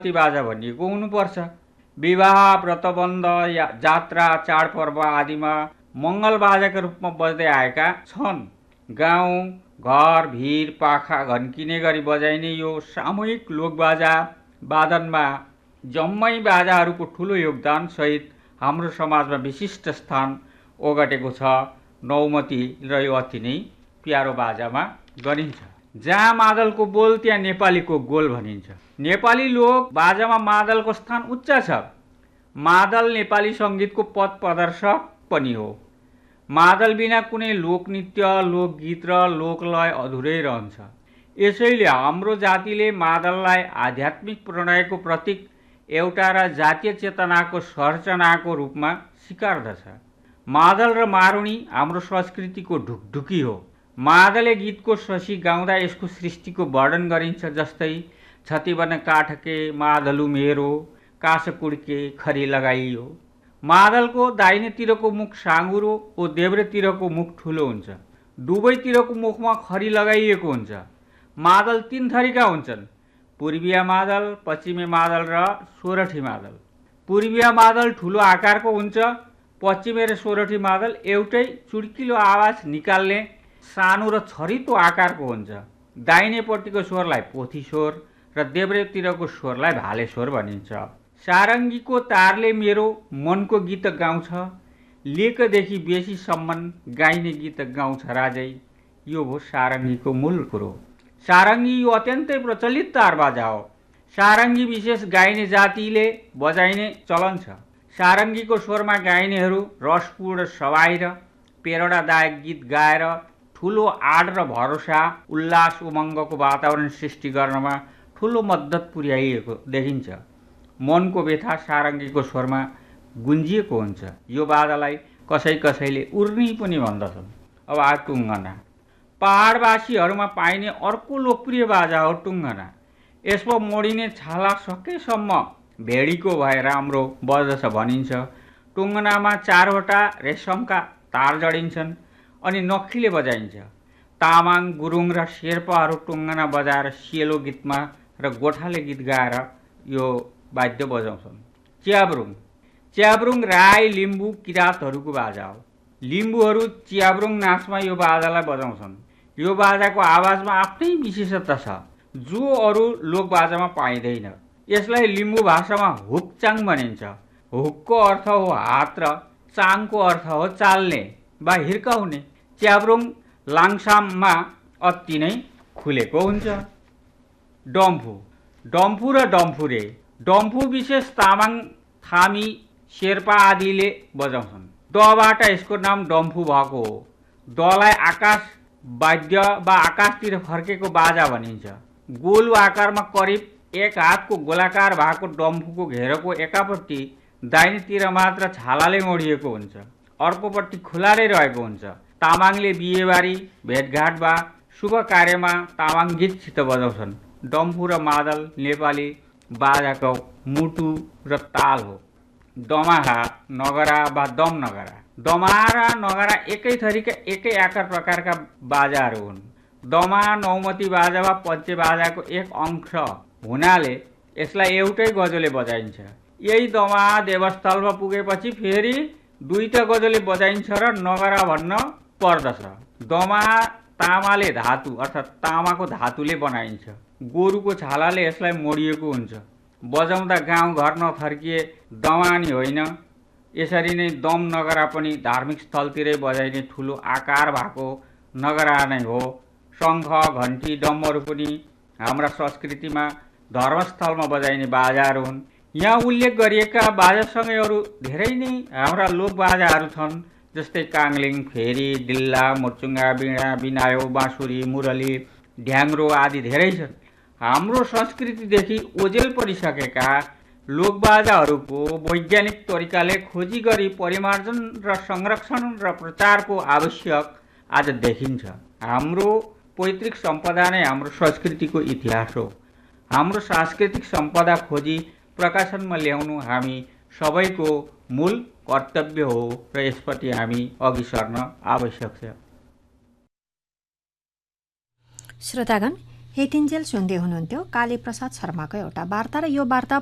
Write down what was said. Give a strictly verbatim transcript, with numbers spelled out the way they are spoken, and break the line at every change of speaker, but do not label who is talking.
बाजा भनिएको हुनुपर्छ। विवाह, व्रतबन्ध, जात्रा, चाडपर्व आदिमा मङ्गल बाजाका रूपमा बज्दै आएका छन्। गाउँ घर भिर पाखा घन्किने गरी बजाइने यो सामूहिक लोकबाजा वादनमा जम्मै बाजाहरूको ठुलो योगदान सहित हाम्रो समाजमा विशिष्ट स्थान ओगटेको छ। नौमती र यो अति नै प्यारो बाजामा गरिन्छ। जहाँ मादलको बोल त्यहाँ नेपालीको गोल भनिन्छ। नेपाली लोक बाजामा मादलको स्थान उच्च छ। मादल नेपाली सङ्गीतको पथ प्रदर्शक पनि हो। मादल बिना कुनै लोकनृत्य, लोकगीत र लोकलय अधुरै रहन्छ। यसैले हाम्रो जातिले मादललाई आध्यात्मिक प्रणयको प्रतीक, एउटा र जातीय चेतनाको संरचनाको रूपमा स्वीकार्दछ। मादल र मारुनी हाम्रो संस्कृतिको ढुकढुकी हो। मादले गीतको शशी गाउँदा यसको सृष्टिको वर्णन गरिन्छ। जस्तै छतिवन काठके मादलु मेरो, कास कुड्के खरी लगाइयो। मादलको दाहिनेतिरको मुख साँगुरो ओ देब्रेतिरको मुख ठुलो हुन्छ। दुवैतिरको मुखमा खरी लगाइएको हुन्छ। मादल तीन थरीका हुन्छन्: पूर्वीय मादल, पश्चिमे मादल र सोरठी मादल। पूर्वीय मादल ठुलो आकारको हुन्छ। पश्चिमे र सोरठी मादल एउटै चुड्किलो आवाज निकाल्ने सानो र छरितो आकारको हुन्छ। दाहिनेपट्टिको स्वरलाई पोथी स्वर र देब्रेतिरको स्वरलाई भाले स्वर भनिन्छ। सारङ्गीको तारले मेरो मनको गीत गाउँछ, लेकदेखि बेसीसम्म गाइने गीत गाउँछ राजै। यो हो सारङ्गीको मूल कुरो। सारङ्गी यो अत्यन्तै प्रचलित तार बाजा हो। सारङ्गी विशेष गाइने जातिले बजाइने चलन छ। सारङ्गीको स्वरमा गाइनेहरू रसपूर्ण सवाई र प्रेरणादायक गीत गाएर ठुलो आड र भरोसा, उल्लास, उमङ्गको वातावरण सृष्टि गर्नमा ठुलो मद्दत पुर्याइएको देखिन्छ। मनको व्यथा सारङ्गीको स्वरमा गुन्जिएको हुन्छ। यो बाजालाई कसै कसैले उर्नी पनि भन्दछन्। अब आ टुङ्गना। पहाडवासीहरूमा पाइने अर्को लोकप्रिय बाजा हो टुङ्गना। यसमा मोडिने छाला सकेसम्म भेडीको भए राम्रो बज्दछ भनिन्छ। टुङ्गनामा चारवटा रेशमका तार जडिन्छन् अनि नक्खीले बजाइन्छ। तामाङ, गुरुङ र शेर्पाहरू टुङ्गना बजाएर सेलो गीतमा र गोठाले गीत गाएर यो वाद्य बजाउँछन्। च्याब्रुङ। च्याब्रुङ राई, लिम्बू, किराँतहरूको बाजा हो। लिम्बूहरू च्याब्रुङ नाचमा यो बाजालाई बजाउँछन्। यो बाजाको आवाजमा आफ्नै विशेषता छ जो अरू लोकबाजामा पाइँदैन। यसलाई लिम्बू भाषामा हुकचाङ भनिन्छ। हुकको अर्थ हो हात र चाङको अर्थ हो चाल्ने वा हिर्काउने। च्याब्रुङ लाङसाममा अति नै खुलेको हुन्छ। डम्फु। डम्फु र डम्फुरे। डम्फु विशेष तामाङ, थामी, शेर्पा आदिले बजाउँछन्। दबाट यसको नाम डम्फु भएको हो। दलाई आकाश वाद्य वा आकाशतिर फर्केको बाजा भनिन्छ। गोलो आकारमा करिब एक हातको गोलाकार भएको डम्फुको घेरोको एकापट्टि दाहिनेतिर मात्र छालाले मोडिएको हुन्छ, अर्कोपट्टि खुलाले रहेको हुन्छ। तामाङले बिहेबारी, भेटघाट वा शुभ कार्यमा तामाङ गीतसित बजाउँछन्। डम्फु र मादल नेपाली बाजाको मुटु र ताल हो। दमाहा, नगरा वा दम नगरा। दमाहा र नगरा एकै थरीका एकै आकार प्रकारका बाजाहरू हुन्। दमाहा नौमती बाजा वा पञ्चे बाजाको एक अंश हुनाले यसलाई एउटै गजोले बजाइन्छ। यही दमाहा देवस्थलमा पुगेपछि फेरि दुईटा गजोले बजाइन्छ र नगरा भन्न पर्दछ। दमाहा तामाले धातु अर्थात् तामाको धातुले बनाइन्छ। गोरुको छालाले यसलाई मोडिएको हुन्छ। बजाउँदा गाउँ घर नथर्किए दमानी होइन। यसरी नै दम नगरा पनि धार्मिक स्थलतिरै बजाइने ठुलो आकार भएको नगरा नै हो। शङ्ख, घन्टी, डमहरू पनि हाम्रा संस्कृतिमा धर्मस्थलमा बजाइने बाजाहरू हुन्। यहाँ उल्लेख गरिएका बाजासँगै अरू धेरै नै हाम्रा लोक बाजाहरू छन्। जस्तै काङ्लिङ, फेरी, डिल्ला, मुर्चुङ्गा, बिँडा, बिनायो, बाँसुरी, मुरली, ढ्याङ्ग्रो आदि धेरै छन्। हाम्रो संस्कृतिदेखि ओझेल परिसकेका लोकबाजाहरूको वैज्ञानिक तरिकाले खोजी गरी परिमार्जन र संरक्षण र प्रचारको आवश्यक आज देखिन्छ। हाम्रो पैतृक सम्पदा नै हाम्रो संस्कृतिको इतिहास हो। हाम्रो सांस्कृतिक सम्पदा खोजी प्रकाशनमा ल्याउनु हामी सबैको मूल कर्तव्य हो र यसप्रति हामी अघि सर्न आवश्यक छ।
श्रोतागण, यतिन्जेल सुन्दै हुनुहुन्थ्यो कालीप्रसाद शर्माको एउटा वार्ता र यो वार्ता